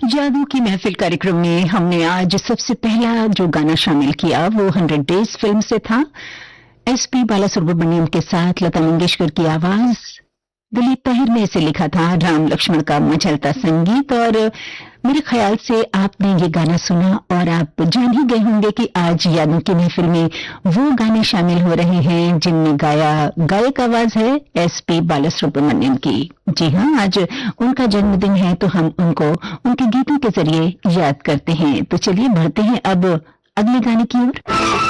जादू की महफिल कार्यक्रम में हमने आज सबसे पहला जो गाना शामिल किया वो 100 डेज फिल्म से था। एसपी बालासुब्रमण्यम के साथ लता मंगेशकर की आवाज, दिलीप ताहिर ने इसे लिखा था, राम लक्ष्मण का मचलता संगीत। और मेरे ख्याल से आपने ये गाना सुना और आप जान ही गए होंगे कि आज यादों की महफिल में वो गाने शामिल हो रहे हैं जिनमें गायक आवाज है एसपी बालासुब्रमण्यम की। जी हाँ, आज उनका जन्मदिन है तो हम उनको उनके गीतों के जरिए याद करते हैं। तो चलिए बढ़ते हैं अब अगले गाने की ओर।